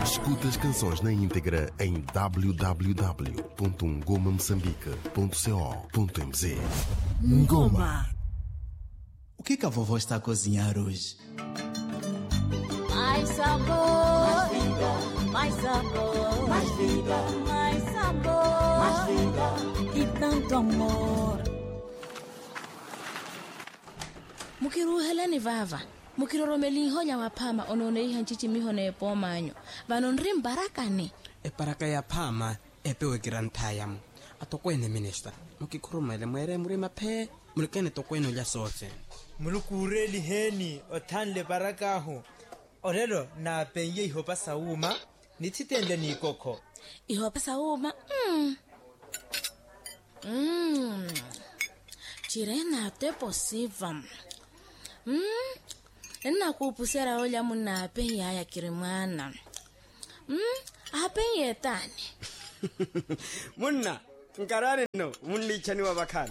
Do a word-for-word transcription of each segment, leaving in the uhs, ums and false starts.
Escuta as canções na íntegra em w w w ponto ngoma moçambique ponto co ponto m z. Ngoma. O que que a vovó está a cozinhar hoje? Mais sabor, mais vida, mais sabor, mais vida, mais sabor, mais vida e tanto amor. Mukiruhelani vava, mukiroromeli honya waphama onone ihanchichi mihone pomanyo. Vanonrim barakani. E baraka ya phama epewe kirantayam. Atokwene minister. Mukikurumele mwere murima phe, mulekene tokwene lya sote. Mulukureli heni othanle barakaho. Orero na penye ihopa sauma nititende ni koko. Ihopa sauma. Mm. Mm. Chirena te posiva. Mm. Nna kupusera olya muna penya ya kirimwana. Mm. Apenye tani. Munna, nkarare no, munli chani wa bakhan.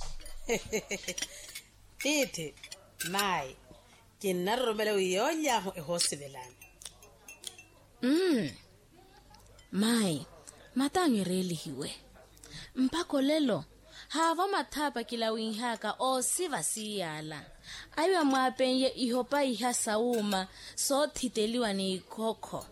Tete, mai. Kinaromele uyonya ho ehosibelana. Mm. Mai, matangi reli hiwe. Mpako lelo, hava mathapa kila winhaka o siva siyala. Aywa mwapenye ihopa iha sauma, so titeliwa ni koko.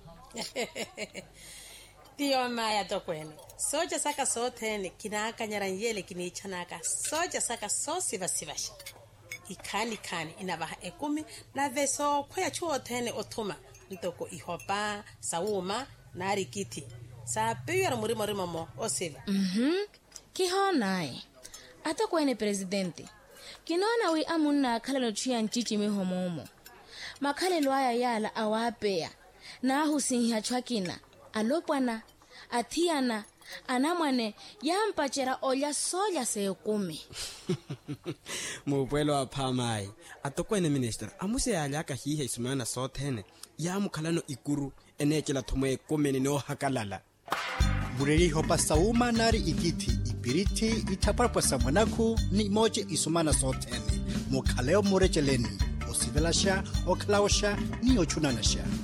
Tiyo maya tokwene. Soja saka sotene kinaka nyaranyele kinichanaka. Soja saka so siva sivasha. Ikani kani inabaha ekumi na veso kwaya chuo tene otuma ntoko ihopa sauma na rikiti sa peyara muri muri mamo osiva. Mhm. Kiho nai. Ata kwene presidente. Kinona wi amunna khalelo chia nchichi mihomomo. Makhalelo aya yala awapea. Na husinha chwakina. Alopwana atiana anamwane yampachera olya soya se kumi. Mupwelo wa phamai. Atokwene minister. Amuse alaka hihe isumana sotene. Ya mukhalano ikuru enechela thumwe kumeni no hakalala. Mureli hopa sauma nari ikiti ipiriti itaparpasa mwanaku ni moje isumana sotene. Mukhaleo murecheleni. Osivelasha, oklaosha, ni ochunanasha.